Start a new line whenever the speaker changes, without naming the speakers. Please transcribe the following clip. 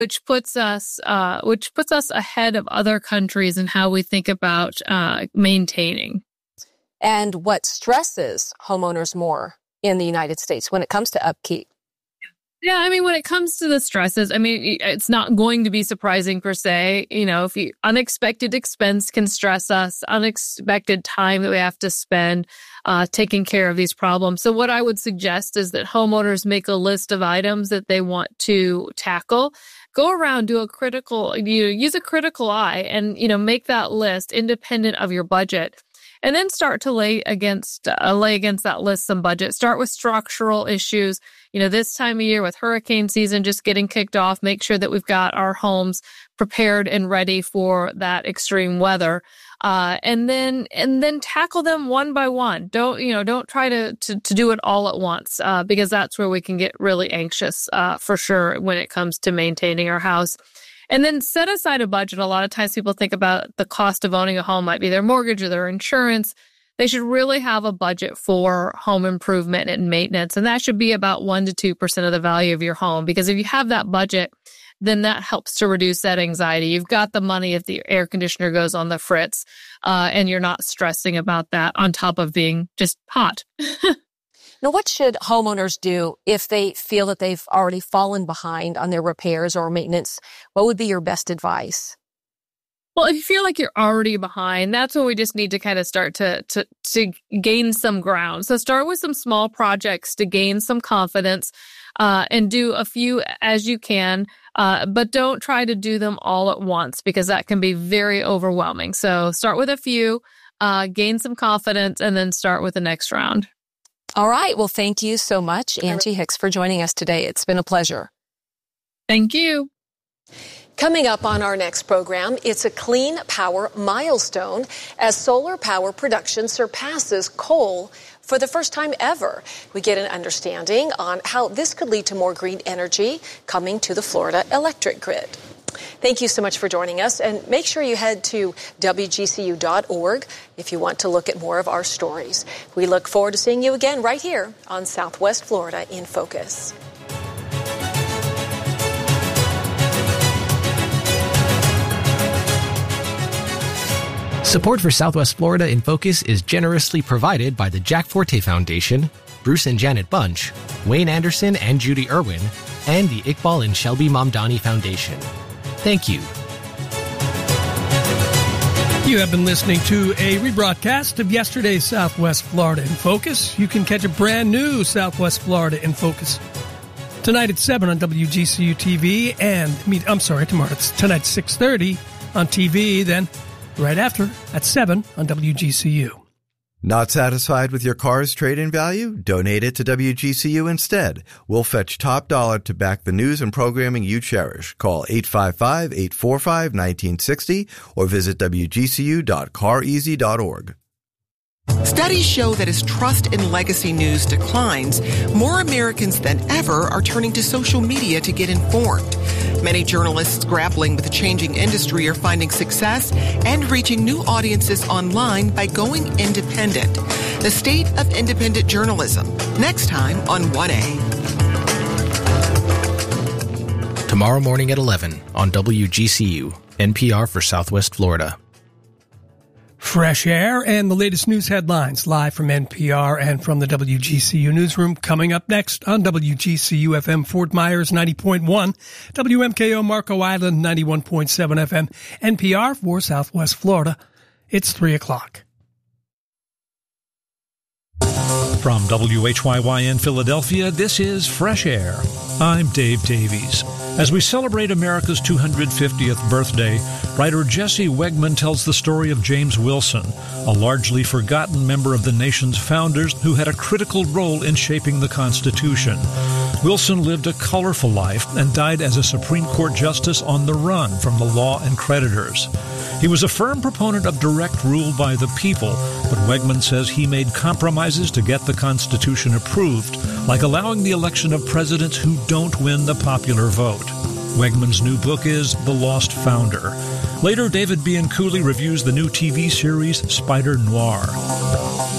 which puts us ahead of other countries in how we think about maintaining.
And what stresses homeowners more in the United States when it comes to upkeep?
Yeah, I mean, when it comes to the stresses, I mean, it's not going to be surprising per se. If unexpected expense can stress us, unexpected time that we have to spend taking care of these problems. So what I would suggest is that homeowners make a list of items that they want to tackle. Go around, use a critical eye and, make that list independent of your budget. And then start to lay against that list some budget. Start with structural issues. This time of year with hurricane season just getting kicked off, make sure that we've got our homes prepared and ready for that extreme weather. And then tackle them one by one. Don't try to do it all at once, because that's where we can get really anxious, for sure, when it comes to maintaining our house. And then set aside a budget. A lot of times people think about the cost of owning a home might be their mortgage or their insurance. They should really have a budget for home improvement and maintenance. And that should be about 1% to 2% of the value of your home. Because if you have that budget, then that helps to reduce that anxiety. You've got the money if the air conditioner goes on the fritz, and you're not stressing about that on top of being just hot.
Now, what should homeowners do if they feel that they've already fallen behind on their repairs or maintenance? What would be your best advice?
Well, if you feel like you're already behind, that's when we just need to kind of start to gain some ground. So start with some small projects to gain some confidence, and do a few as you can, but don't try to do them all at once because that can be very overwhelming. So start with a few, gain some confidence, and then start with the next round.
All right. Well, thank you so much, Angie Hicks, for joining us today. It's been a pleasure.
Thank you.
Coming up on our next program, it's a clean power milestone as solar power production surpasses coal for the first time ever. We get an understanding on how this could lead to more green energy coming to the Florida electric grid. Thank you so much for joining us, and make sure you head to WGCU.org if you want to look at more of our stories. We look forward to seeing you again right here on Southwest Florida in Focus.
Support for Southwest Florida in Focus is generously provided by the Jack Forte Foundation, Bruce and Janet Bunch, Wayne Anderson and Judy Irwin, and the Iqbal and Shelby Mamdani Foundation. Thank you.
You have been listening to a rebroadcast of yesterday's Southwest Florida in Focus. You can catch a brand new Southwest Florida in Focus tonight at 7 on WGCU TV, tomorrow. It's tonight at 6:30 on TV, then right after at 7 on WGCU.
Not satisfied with your car's trade-in value? Donate it to WGCU instead. We'll fetch top dollar to back the news and programming you cherish. Call 855-845-1960 or visit WGCU.careasy.org.
Studies show that as trust in legacy news declines, more Americans than ever are turning to social media to get informed. Many journalists grappling with the changing industry are finding success and reaching new audiences online by going independent. The state of independent journalism, next time on 1A.
Tomorrow morning at 11 on WGCU, NPR for Southwest Florida.
Fresh air and the latest news headlines live from NPR and from the WGCU newsroom coming up next on WGCU FM Fort Myers 90.1, WMKO Marco Island 91.7 FM, NPR for Southwest Florida. It's 3 o'clock.
From WHYY in Philadelphia, this is Fresh Air. I'm Dave Davies. As we celebrate America's 250th birthday, writer Jesse Wegman tells the story of James Wilson, a largely forgotten member of the nation's founders who had a critical role in shaping the Constitution. Wilson lived a colorful life and died as a Supreme Court justice on the run from the law and creditors. He was a firm proponent of direct rule by the people, but Wegman says he made compromises to get the Constitution approved, like allowing the election of presidents who don't win the popular vote. Wegman's new book is The Lost Founder. Later, David Bianculli reviews the new TV series Spider Noir.